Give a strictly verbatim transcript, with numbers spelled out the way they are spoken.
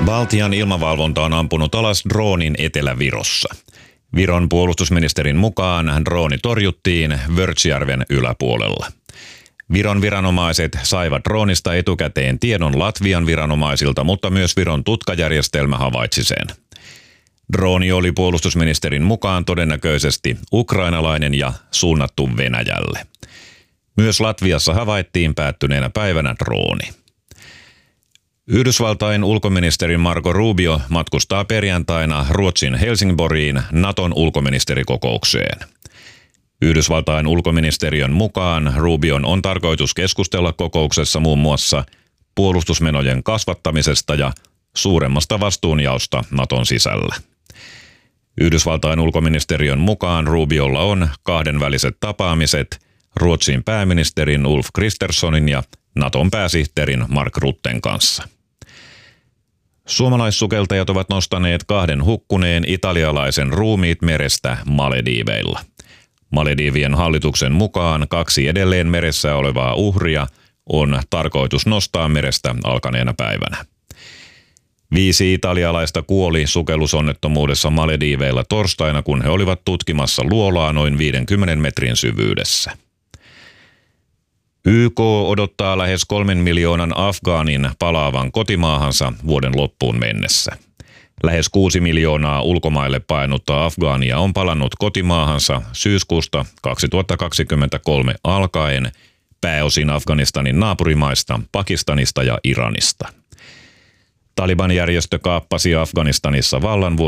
Baltian ilmavalvonta on ampunut alas droonin Etelä-Virossa. Viron puolustusministerin mukaan drooni torjuttiin Vörtsjärven yläpuolella. Viron viranomaiset saivat droonista etukäteen tiedon Latvian viranomaisilta, mutta myös Viron tutkajärjestelmä havaitsi sen. Drooni oli puolustusministerin mukaan todennäköisesti ukrainalainen ja suunnattu Venäjälle. Myös Latviassa havaittiin päättyneenä päivänä drooni. Yhdysvaltain ulkoministeri Marco Rubio matkustaa perjantaina Ruotsin Helsingborgiin Naton ulkoministerikokoukseen. Yhdysvaltain ulkoministeriön mukaan Rubion on tarkoitus keskustella kokouksessa muun muassa puolustusmenojen kasvattamisesta ja suuremmasta vastuunjaosta Naton sisällä. Yhdysvaltain ulkoministeriön mukaan Rubiolla on kahdenväliset tapaamiset Ruotsin pääministerin Ulf Kristerssonin ja Naton pääsihteerin Mark Rutten kanssa. Suomalaissukeltajat ovat nostaneet kahden hukkuneen italialaisen ruumiit merestä Malediiveilla. Maledivien hallituksen mukaan kaksi edelleen meressä olevaa uhria on tarkoitus nostaa merestä alkaneena päivänä. Viisi italialaista kuoli sukellusonnettomuudessa Malediiveilla torstaina, kun he olivat tutkimassa luolaa noin viidenkymmenen metrin syvyydessä. Y K odottaa lähes kolmen miljoonan afgaanin palaavan kotimaahansa vuoden loppuun mennessä. Lähes kuusi miljoonaa ulkomaille painutta afgaania on palannut kotimaahansa syyskuusta kaksituhattakaksikymmentäkolme alkaen, pääosin Afganistanin naapurimaista, Pakistanista ja Iranista. Taliban-järjestö kaappasi Afganistanissa vallan vuonna